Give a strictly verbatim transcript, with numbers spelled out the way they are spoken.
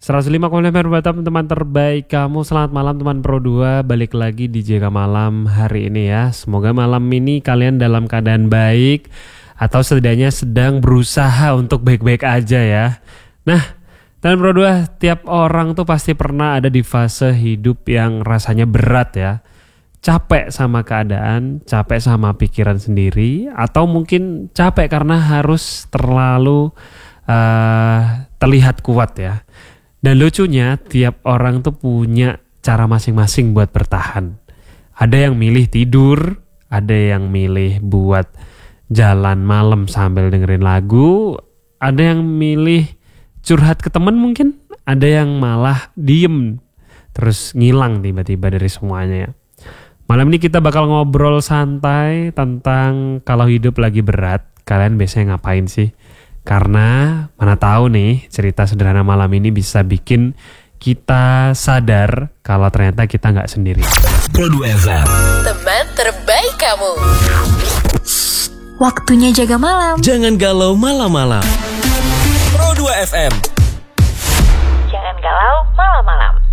seratus lima koma lima buat teman terbaik kamu. Selamat malam teman Pro dua. Balik lagi di J K Malam hari ini ya. Semoga malam ini kalian dalam keadaan baik, atau setidaknya sedang berusaha untuk baik-baik aja ya. Nah, teman Pro dua, tiap orang tuh pasti pernah ada di fase hidup yang rasanya berat ya. Capek sama keadaan, capek sama pikiran sendiri, atau mungkin capek karena harus terlalu uh, terlihat kuat ya. Dan lucunya tiap orang tuh punya cara masing-masing buat bertahan. Ada yang milih tidur, ada yang milih buat jalan malam sambil dengerin lagu, ada yang milih curhat ke temen mungkin, ada yang malah diem terus ngilang tiba-tiba dari semuanya ya. Malam ini kita bakal ngobrol santai tentang kalau hidup lagi berat, kalian biasanya ngapain sih? Karena mana tahu nih cerita sederhana malam ini bisa bikin kita sadar kalau ternyata kita nggak sendiri. Pro dua F M, teman terbaik kamu. Waktunya jaga malam. Jangan galau malam-malam. Pro dua F M. Jangan galau malam-malam.